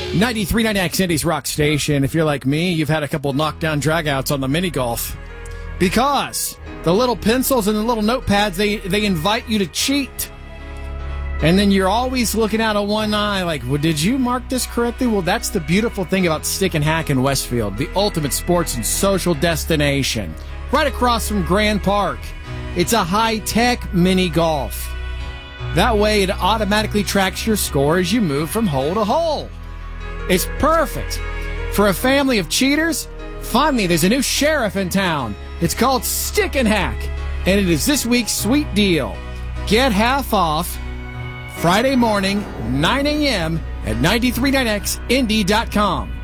93.9X Indy's Rock Station. If you're like me, you've had a couple knockdown dragouts on the mini golf. Because the little pencils and the little notepads, they invite you to cheat. And then you're always looking out of one eye like, well, did you mark this correctly? Well, that's the beautiful thing about Stick and Hack in Westfield, the ultimate sports and social destination. Right across from Grand Park. It's a high-tech mini golf. That way it automatically tracks your score as you move from hole to hole. It's perfect. For a family of cheaters, finally there's a new sheriff in town. It's called Stick and Hack, and it is this week's sweet deal. Get half off Friday morning, 9 a.m. at 939xindy.com.